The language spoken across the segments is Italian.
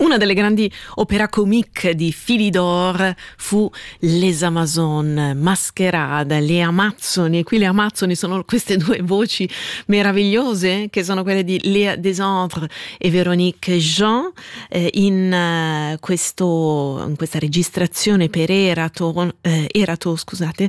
Una delle grandi opera comique di Philidor fu Les Amazones, Masquerade, le Amazzoni, e qui le Amazzoni sono queste due voci meravigliose che sono quelle di Léa Desandres e Véronique Jean in questa registrazione per Erato, scusate,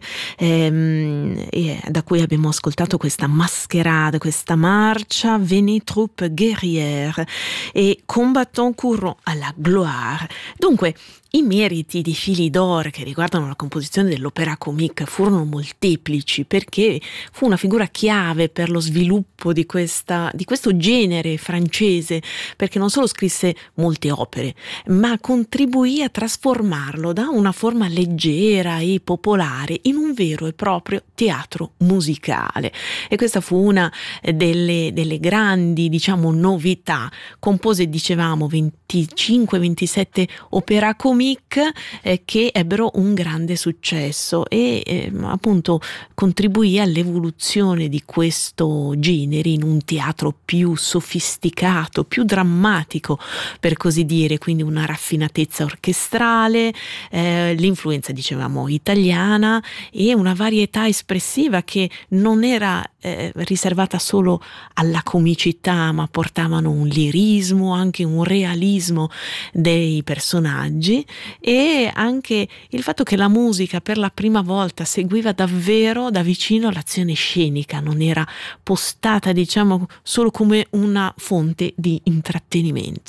da cui abbiamo ascoltato questa Masquerade, questa marcia Venez troupe guerrière e Combattant courant à la gloire. Dunque, i meriti di Philidor che riguardano la composizione dell'opera comique furono molteplici, perché fu una figura chiave per lo sviluppo di questo genere francese, perché non solo scrisse molte opere, ma contribuì a trasformarlo da una forma leggera e popolare in un vero e proprio teatro musicale. E questa fu una delle grandi, novità. Compose, dicevamo, 25-27 opera comique che ebbero un grande successo e appunto contribuì all'evoluzione di questo genere in un teatro più sofisticato, più drammatico, per così dire, quindi una raffinatezza orchestrale, l'influenza, dicevamo, italiana e una varietà espressiva che non era riservata solo alla comicità, ma portavano un lirismo, anche un realismo dei personaggi, e anche il fatto che la musica per la prima volta seguiva davvero da vicino l'azione scenica, non era postata, solo come una fonte di intrattenimento.